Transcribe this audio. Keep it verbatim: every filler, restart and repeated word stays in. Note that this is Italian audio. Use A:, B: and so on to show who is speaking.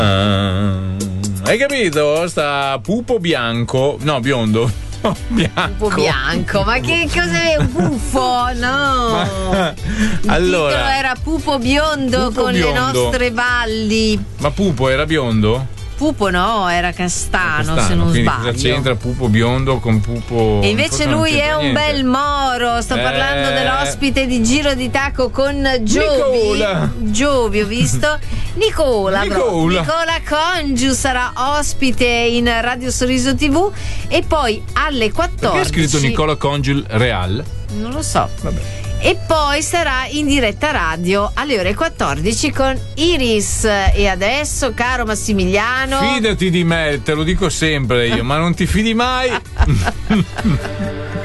A: Hai capito? Sta Pupo bianco, no, biondo. No, bianco.
B: Pupo bianco, ma che cos'è un buffo? No.
A: Ma,
B: il
A: allora,
B: titolo era Pupo biondo
A: Pupo
B: con
A: biondo.
B: le nostre valli.
A: Ma Pupo era biondo?
B: Pupo no, era castano,
A: Castano,
B: se non
A: quindi
B: sbaglio.
A: cosa c'entra Pupo biondo con Pupo?
B: E invece
A: Forse non
B: lui è
A: c'entra
B: un
A: niente.
B: bel moro. Sto
A: Eh.
B: parlando dell'ospite di Giro di Tacco con Giovi.
A: Nicola.
B: Giovi, ho visto. Nicola, bro.
A: Nicola.
B: Nicola Congiu sarà ospite in Radio Sorriso tivù. E poi alle quattordici.
A: Perché è scritto Nicola Congiul Real?
B: Non lo so.
A: Vabbè.
B: E poi sarà in diretta radio alle ore quattordici con Iris. E adesso, caro Massimiliano,
A: Fidati di me, te lo dico sempre io, ma non ti fidi mai.